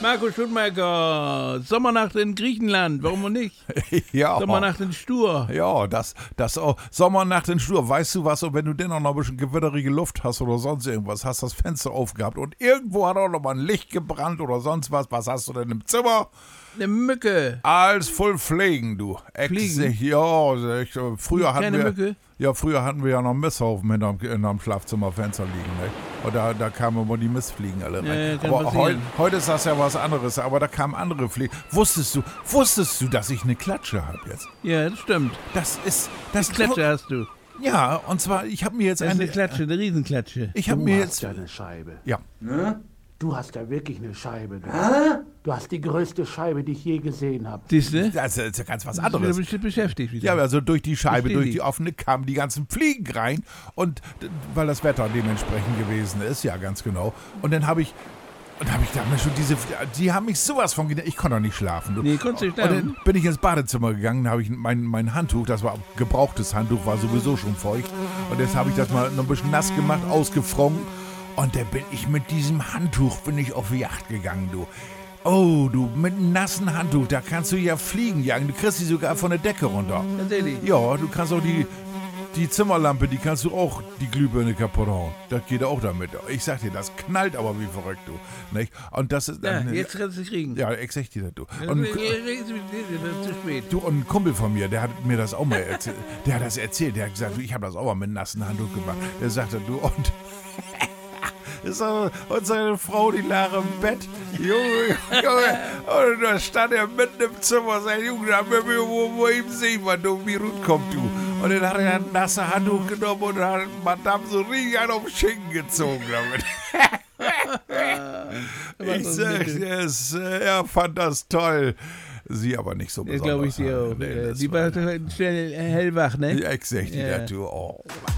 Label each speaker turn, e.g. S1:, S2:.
S1: Marco Schumacher, Sommernacht in Griechenland, warum nicht?
S2: Ja.
S1: Sommernacht in Stur.
S2: Ja, das Sommernacht in Stur. Weißt du was, und wenn du denn auch noch ein bisschen gewitterige Luft hast oder sonst irgendwas, hast das Fenster aufgehabt und irgendwo hat auch noch mal ein Licht gebrannt oder sonst was hast du denn im Zimmer?
S1: Eine Mücke.
S2: Alles voll Fliegen, du.
S1: Fliegen?
S2: Ja, früher hatten
S1: Keine
S2: wir...
S1: Mücke?
S2: Ja, früher hatten wir ja noch Misthaufen hinterm Schlafzimmerfenster liegen, ne? Und da kamen immer die Mistfliegen alle rein.
S1: Ja, kann
S2: aber
S1: passieren.
S2: heute ist das ja was anderes, aber da kamen andere Fliegen. Wusstest du, dass ich eine Klatsche habe jetzt?
S1: Ja, das stimmt.
S2: Das
S1: Klatsche hast du.
S2: Ja, und zwar, ich habe mir jetzt
S1: Das ist eine Klatsche, eine Riesenklatsche.
S2: Ich habe
S3: Du
S2: mir
S3: hast
S2: jetzt...
S3: ja eine Scheibe.
S2: Ja.
S3: Ne? Du hast ja wirklich eine Scheibe. Du hast die größte Scheibe, die ich je gesehen habe.
S1: Siehst du?
S2: Das ist ja ganz was
S1: Du
S2: anderes.
S1: bist beschäftigt wieder.
S2: Ja, also durch die Scheibe,
S1: Versteh
S2: durch
S1: ich.
S2: die offene kamen die ganzen Fliegen rein und weil das Wetter dementsprechend gewesen ist, ja ganz genau. Und dann habe ich gedacht, Mensch, die haben mich sowas von genervt. Ich konnte doch nicht schlafen. Du.
S1: Nee, konntest du nicht
S2: Und
S1: schlafen?
S2: dann bin ich ins Badezimmer gegangen, da habe ich mein Handtuch, das war gebrauchtes Handtuch, war sowieso schon feucht. Und jetzt habe ich das mal noch ein bisschen nass gemacht, ausgefroren. Und dann bin ich mit diesem Handtuch auf die Yacht gegangen, du. Oh, du, mit einem nassen Handtuch, da kannst du ja Fliegen jagen. Du kriegst die sogar von der Decke runter.
S1: Tatsächlich.
S2: Ja, du kannst auch die Zimmerlampe, die kannst du auch die Glühbirne kaputt hauen. Das geht auch damit. Ich sag dir, das knallt aber wie verrückt, du. Nicht? Und das ist...
S1: Ja, jetzt kannst du es kriegen.
S2: Ja, ich sag dir das, du.
S1: Das
S2: Und,
S1: ist zu spät.
S2: du, und ein Kumpel von mir, der hat mir das auch mal erzählt. Der hat das erzählt, der hat gesagt, ich habe das auch mal mit einem nassen Handtuch gemacht. Der sagte, du, und... Und seine Frau, die lag im Bett. Junge. Und da stand er mitten im Zimmer. Sein Junge, da haben wir wo ihm sehen, wann du wie gut kommt, du. Und dann hat er ein nasse Handtuch genommen und hat Madame so richtig einen auf den Schinken gezogen damit. Ich sag, er fand das toll. Sie aber nicht so
S1: Ja,
S2: besonders.
S1: glaube ich dir auch.
S2: Nee, das
S1: Die war schnell hellwach, ne?
S2: Ja, ich sag dir,
S1: Ja.
S2: du, oh.